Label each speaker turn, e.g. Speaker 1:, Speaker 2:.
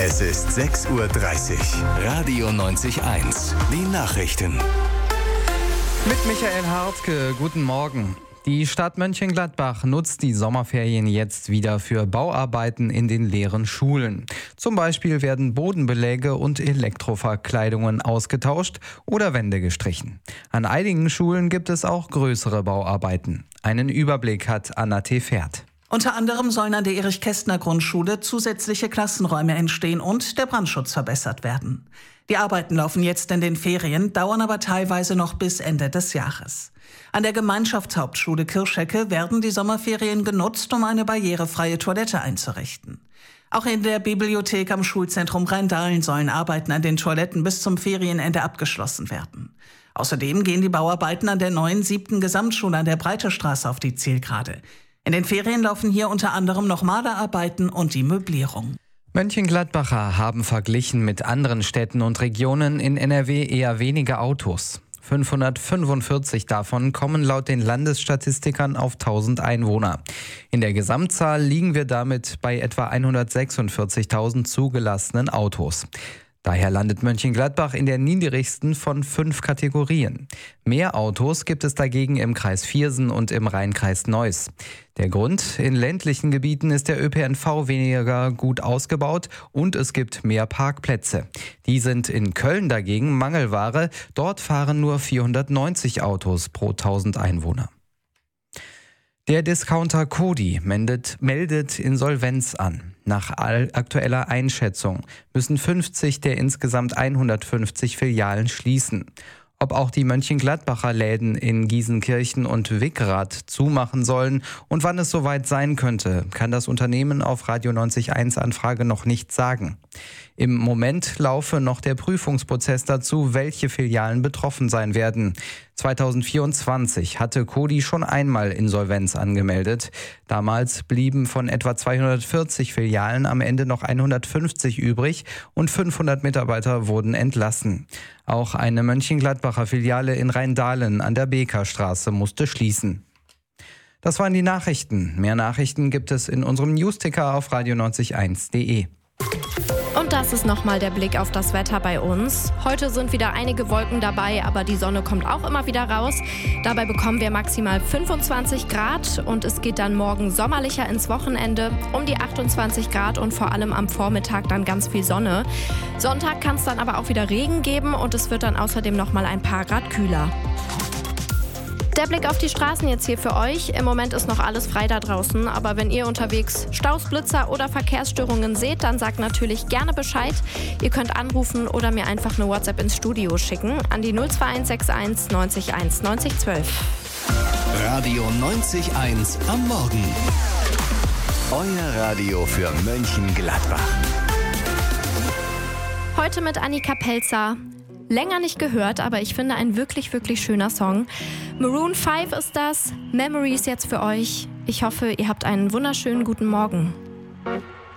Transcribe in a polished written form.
Speaker 1: Es ist 6:30 Uhr. Radio 90.1. Die Nachrichten.
Speaker 2: Mit Michael Hartke, guten Morgen. Die Stadt Mönchengladbach nutzt die Sommerferien jetzt wieder für Bauarbeiten in den leeren Schulen. Zum Beispiel werden Bodenbeläge und Elektroverkleidungen ausgetauscht oder Wände gestrichen. An einigen Schulen gibt es auch größere Bauarbeiten. Einen Überblick hat Anna Tefert.
Speaker 3: Unter anderem sollen an der Erich-Kästner-Grundschule zusätzliche Klassenräume entstehen und der Brandschutz verbessert werden. Die Arbeiten laufen jetzt in den Ferien, dauern aber teilweise noch bis Ende des Jahres. An der Gemeinschaftshauptschule Kirschhecke werden die Sommerferien genutzt, um eine barrierefreie Toilette einzurichten. Auch in der Bibliothek am Schulzentrum Rheindahlen sollen Arbeiten an den Toiletten bis zum Ferienende abgeschlossen werden. Außerdem gehen die Bauarbeiten an der neuen 7. Gesamtschule an der Breitestraße auf die Zielgerade. In den Ferien laufen hier unter anderem noch Malerarbeiten und die Möblierung.
Speaker 2: Mönchengladbacher haben verglichen mit anderen Städten und Regionen in NRW eher weniger Autos. 545 davon kommen laut den Landesstatistikern auf 1000 Einwohner. In der Gesamtzahl liegen wir damit bei etwa 146.000 zugelassenen Autos. Daher landet Mönchengladbach in der niedrigsten von 5 Kategorien. Mehr Autos gibt es dagegen im Kreis Viersen und im Rheinkreis Neuss. Der Grund: in ländlichen Gebieten ist der ÖPNV weniger gut ausgebaut und es gibt mehr Parkplätze. Die sind in Köln dagegen Mangelware. Dort fahren nur 490 Autos pro 1000 Einwohner. Der Discounter Coty meldet Insolvenz an. Nach aktueller Einschätzung müssen 50 der insgesamt 150 Filialen schließen. Ob auch die Mönchengladbacher Läden in Gießenkirchen und Wickrath zumachen sollen und wann es soweit sein könnte, kann das Unternehmen auf Radio 90.1 Anfrage noch nicht sagen. Im Moment laufe noch der Prüfungsprozess dazu, welche Filialen betroffen sein werden. 2024 hatte Coty schon einmal Insolvenz angemeldet. Damals blieben von etwa 240 Filialen am Ende noch 150 übrig und 500 Mitarbeiter wurden entlassen. Auch eine Mönchengladbacher Filiale in Rheindahlen an der Bekerstraße musste schließen. Das waren die Nachrichten. Mehr Nachrichten gibt es in unserem Newsticker auf radio90.1.de.
Speaker 4: Und das ist nochmal der Blick auf das Wetter bei uns. Heute sind wieder einige Wolken dabei, aber die Sonne kommt auch immer wieder raus. Dabei bekommen wir maximal 25 Grad und es geht dann morgen sommerlicher ins Wochenende, um die 28 Grad und vor allem am Vormittag dann ganz viel Sonne. Sonntag kann es dann aber auch wieder Regen geben und es wird dann außerdem nochmal ein paar Grad kühler. Der Blick auf die Straßen jetzt hier für euch. Im Moment ist noch alles frei da draußen, aber wenn ihr unterwegs Staus, Blitzer oder Verkehrsstörungen seht, dann sagt natürlich gerne Bescheid. Ihr könnt anrufen oder mir einfach eine WhatsApp ins Studio schicken an die 02161 90 1 90 12.
Speaker 1: Radio 90.1 am Morgen. Euer Radio für Mönchengladbach.
Speaker 4: Heute mit Annika Pelzer. Länger nicht gehört, aber ich finde ein wirklich, wirklich schöner Song. Maroon 5 ist das. Memories jetzt für euch. Ich hoffe, ihr habt einen wunderschönen guten Morgen.